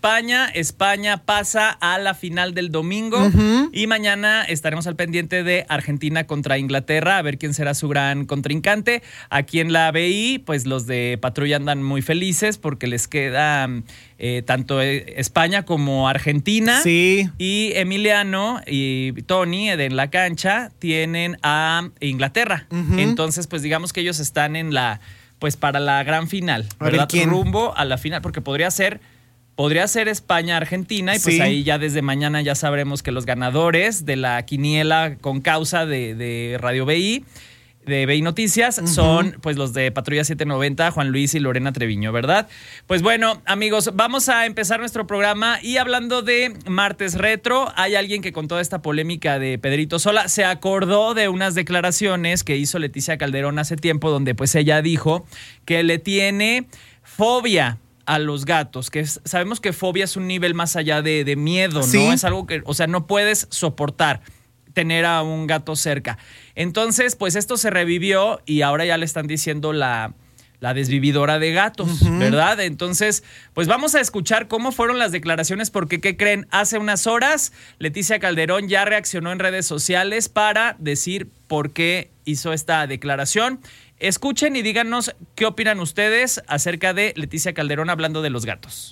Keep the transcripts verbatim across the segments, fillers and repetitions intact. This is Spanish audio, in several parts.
España. España pasa a la final del domingo uh-huh. y mañana estaremos al pendiente de Argentina contra Inglaterra, a ver quién será su gran contrincante. Aquí en la B I, pues los de Patrulla andan muy felices porque les queda eh, tanto España como Argentina. Sí. Y Emiliano y Tony en la cancha tienen a Inglaterra. Uh-huh. Entonces, pues digamos que ellos están en la, pues para la gran final, ¿verdad? Rumbo a la final, porque podría ser, podría ser España-Argentina y pues sí. ahí ya desde mañana ya sabremos que los ganadores de la quiniela con causa de, de Radio B I, de B I Noticias, uh-huh. son pues los de Patrulla setecientos noventa, Juan Luis y Lorena Treviño, ¿verdad? Pues bueno, amigos, vamos a empezar nuestro programa y hablando de Martes Retro, hay alguien que con toda esta polémica de Pedrito Sola se acordó de unas declaraciones que hizo Leticia Calderón hace tiempo donde pues ella dijo que le tiene fobia a los gatos, que es, sabemos que fobia es un nivel más allá de, de miedo, ¿no? ¿Sí? Es algo que, o sea, no puedes soportar tener a un gato cerca. Entonces, pues esto se revivió y ahora ya le están diciendo la, la desvividora de gatos, uh-huh. ¿verdad? Entonces, pues vamos a escuchar cómo fueron las declaraciones, porque ¿qué creen? Hace unas horas, Leticia Calderón ya reaccionó en redes sociales para decir por qué hizo esta declaración. Escuchen y díganos qué opinan ustedes acerca de Leticia Calderón hablando de los gatos.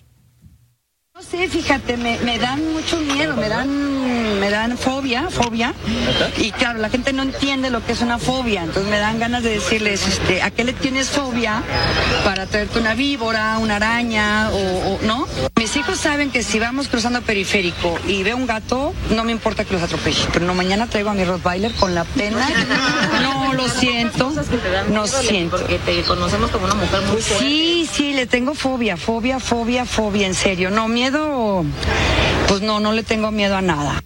No sé, fíjate, me, me dan mucho miedo, me dan, me dan fobia, fobia. Y claro, la gente no entiende lo que es una fobia, entonces me dan ganas de decirles, este, ¿a qué le tienes fobia? Para traerte una víbora, una araña, o, o ¿no? Mis hijos saben que si vamos cruzando periférico y veo un gato, no me importa que los atropelle. Pero no, mañana traigo a mi Rottweiler con la pena. No, lo siento. No siento. Porque te conocemos como una mujer muy fuerte. Sí, sí, le tengo fobia, fobia, fobia, fobia, en serio. No, miedo. Miedo, pues no, no le tengo miedo a nada.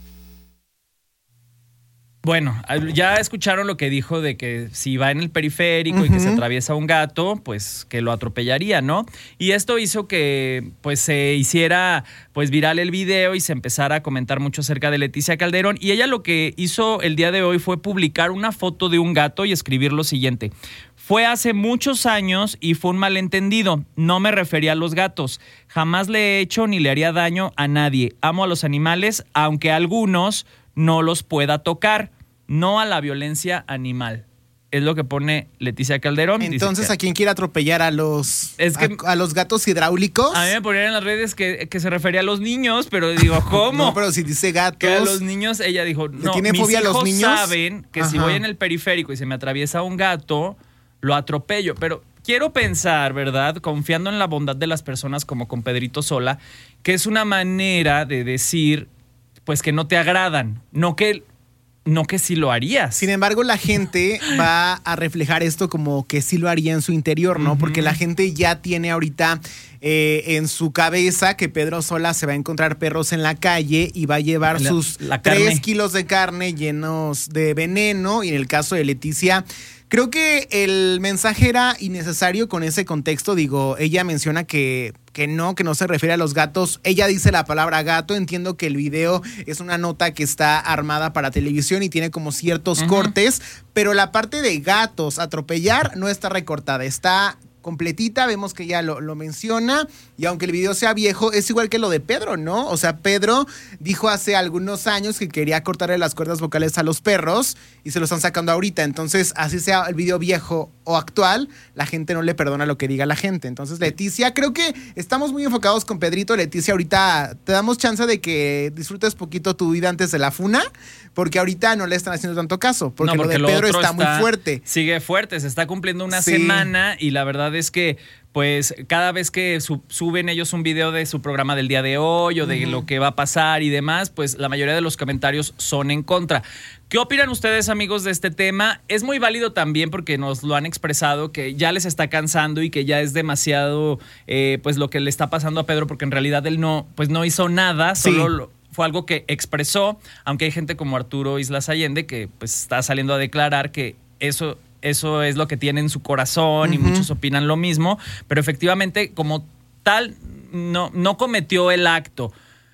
Bueno, ya escucharon lo que dijo de que si va en el periférico uh-huh. y que se atraviesa un gato, pues que lo atropellaría, ¿no? Y esto hizo que pues se hiciera pues viral el video y se empezara a comentar mucho acerca de Leticia Calderón. Y ella lo que hizo el día de hoy fue publicar una foto de un gato y escribir lo siguiente: fue hace muchos años y fue un malentendido. No me refería a los gatos. Jamás le he hecho ni le haría daño a nadie. Amo a los animales, aunque a algunos no los pueda tocar. No a la violencia animal. Es lo que pone Leticia Calderón. Entonces, que, ¿a quién quiere atropellar? ¿A los, es que, a, a los gatos hidráulicos? A mí me ponían en las redes que, que se refería a los niños, pero digo, ¿cómo? No, pero si dice gatos. Que a los niños, ella dijo, no, ¿tiene mis fobia hijos a los niños? saben que Ajá. si voy en el periférico y se me atraviesa un gato, lo atropello. Pero quiero pensar, ¿verdad? Confiando en la bondad de las personas como con Pedrito Sola, que es una manera de decir, pues que no te agradan, no que... No que sí lo harías. Sin embargo, la gente va a reflejar esto como que sí lo haría en su interior, ¿no? Uh-huh. Porque la gente ya tiene ahorita eh, en su cabeza que Pedro Sola se va a encontrar perros en la calle y va a llevar la, sus la tres kilos de carne llenos de veneno. Y en el caso de Leticia, creo que el mensaje era innecesario con ese contexto. Digo, ella menciona que, que no, que no se refiere a los gatos. Ella dice la palabra gato. Entiendo que el video es una nota que está armada para televisión y tiene como ciertos uh-huh. cortes, pero la parte de gatos, atropellar, no está recortada. Está completita, vemos que ya lo, lo menciona, y aunque el video sea viejo, es igual que lo de Pedro, ¿no? O sea, Pedro dijo hace algunos años que quería cortarle las cuerdas vocales a los perros y se lo están sacando ahorita. Entonces, así sea el video viejo o actual, la gente no le perdona lo que diga la gente. Entonces, Leticia, creo que estamos muy enfocados con Pedrito. Leticia, ahorita te damos chance de que disfrutes poquito tu vida antes de la funa, porque ahorita no le están haciendo tanto caso, porque, no, porque lo de Pedro lo está, está muy fuerte. Sigue fuerte, se está cumpliendo una sí. semana y la verdad es que pues cada vez que su- suben ellos un video de su programa del día de hoy o de uh-huh. lo que va a pasar y demás, pues la mayoría de los comentarios son en contra. ¿Qué opinan ustedes, amigos, de este tema? Es muy válido también porque nos lo han expresado que ya les está cansando y que ya es demasiado eh, pues lo que le está pasando a Pedro, porque en realidad él no, pues no hizo nada, sí. solo lo, fue algo que expresó, aunque hay gente como Arturo Islas Allende que pues está saliendo a declarar que eso... Eso es lo que tiene en su corazón uh-huh. y muchos opinan lo mismo, pero efectivamente como tal no, no cometió el acto.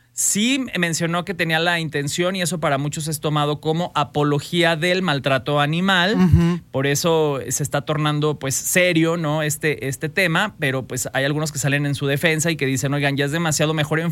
Sí mencionó que tenía la intención y eso para muchos es tomado como apología del maltrato animal. Uh-huh. Por eso se está tornando pues serio, ¿no? Este, este tema, pero pues hay algunos que salen en su defensa y que dicen, oigan, ya es demasiado, mejor